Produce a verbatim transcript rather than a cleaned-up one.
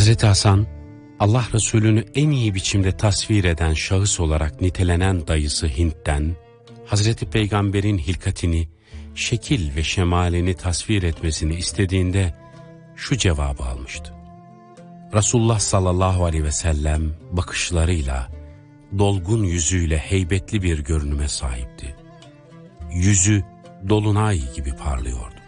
Hazreti Hasan, Allah Resulü'nü en iyi biçimde tasvir eden şahıs olarak nitelenen dayısı Hint'ten, Hazreti Peygamber'in hilkatini, şekil ve şemalini tasvir etmesini istediğinde şu cevabı almıştı. Resulullah sallallahu aleyhi ve sellem bakışlarıyla, dolgun yüzüyle heybetli bir görünüme sahipti. Yüzü dolunay gibi parlıyordu.